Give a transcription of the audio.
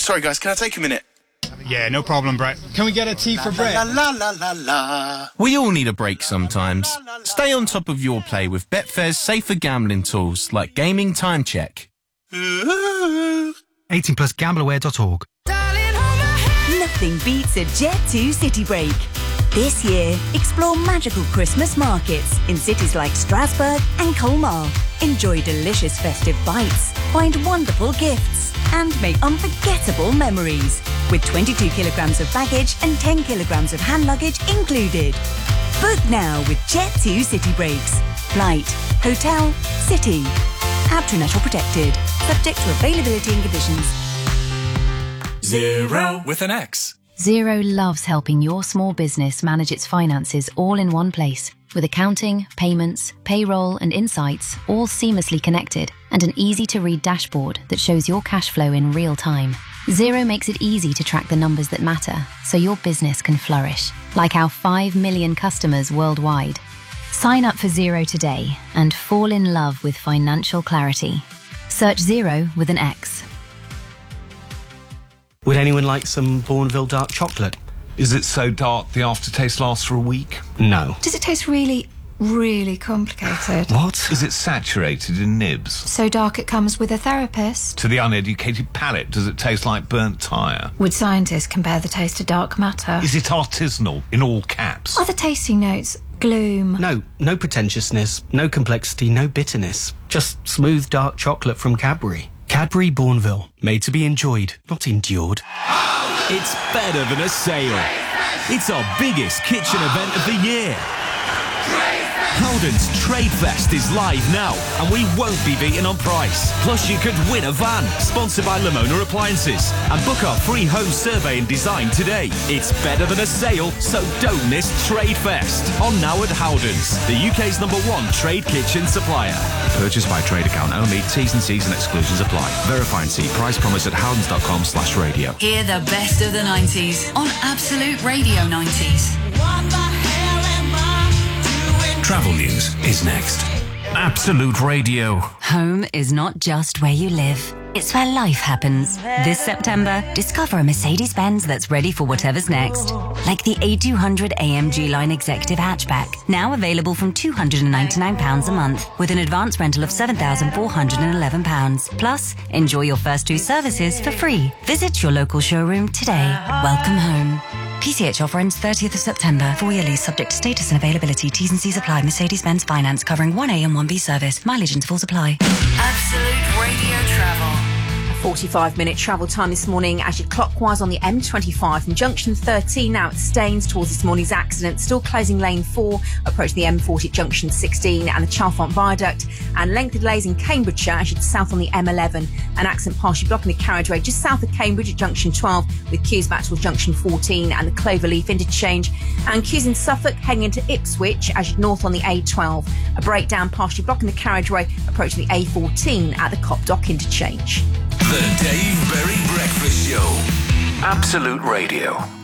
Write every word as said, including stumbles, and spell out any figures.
Sorry, guys, can I take a minute? Yeah, no problem, Brett. Can we get a tea for Brett? La la la la la. We all need a break sometimes. Stay on top of your play with Betfair's safer gambling tools like Gaming Time Check. eighteen plus gamble aware dot org. Nothing beats a Jet two city break. This year, explore magical Christmas markets in cities like Strasbourg and Colmar. Enjoy delicious festive bites, find wonderful gifts, and make unforgettable memories. With twenty-two kilograms of baggage and ten kilograms of hand luggage included. Book now with Jet two City Breaks. Flight, hotel, city. Abtranet or protected. Subject to availability and conditions. Zero with an X. Xero loves helping your small business manage its finances all in one place, with accounting, payments, payroll, and insights all seamlessly connected, and an easy-to-read dashboard that shows your cash flow in real time. Xero makes it easy to track the numbers that matter, so your business can flourish, like our five million customers worldwide. Sign up for Xero today and fall in love with financial clarity. Search Xero with an X. Would anyone like some Bourneville dark chocolate? Is it so dark the aftertaste lasts for a week? No. Does it taste really, really complicated? What? Is it saturated in nibs? So dark it comes with a therapist? To the uneducated palate, does it taste like burnt tyre? Would scientists compare the taste to dark matter? Is it artisanal, in all caps? Are the tasting notes gloom? No, no pretentiousness, no complexity, no bitterness. Just smooth dark chocolate from Cadbury. Cadbury Bourneville, made to be enjoyed, not endured. It's better than a sale. It's our biggest kitchen event of the year. Howden's Trade Fest is live now, and we won't be beaten on price. Plus, you could win a van, sponsored by Lamona Appliances. And book our free home survey and design today. It's better than a sale, so don't miss Trade Fest. On now at Howden's, the U K's number one trade kitchen supplier. Purchase by trade account only. T's and C's and exclusions apply. Verify and see price promise at howdens.com slash radio. Hear the best of the nineties on Absolute Radio nineties. Travel news is next. Absolute Radio. Home is not just where you live. It's where life happens. This September, discover a Mercedes-Benz that's ready for whatever's next. Like the A two hundred A M G Line Executive Hatchback, now available from two hundred ninety-nine pounds a month, with an advance rental of seven thousand four hundred eleven pounds. Plus, enjoy your first two services for free. Visit your local showroom today. Welcome home. P C H offer ends thirtieth of September. Four-year lease subject to status and availability. T's and C's apply. Mercedes-Benz Finance covering one A and one B service. Mileage intervals apply. Absolute Radio Travel. forty-five minute travel time this morning as you're clockwise on the M twenty-five from junction thirteen now at Staines towards this morning's accident. Still closing lane four, approaching the M forty at junction sixteen and the Chalfont Viaduct, and length of delays in Cambridgeshire as you're south on the M eleven. An accident partially blocking the carriageway just south of Cambridge at junction twelve, with queues back towards junction fourteen and the Cloverleaf interchange, and queues in Suffolk heading into Ipswich as you're north on the A twelve. A breakdown partially blocking the carriageway approaching the A fourteen at the Copdock interchange. The Dave Berry Breakfast Show. Absolute Radio.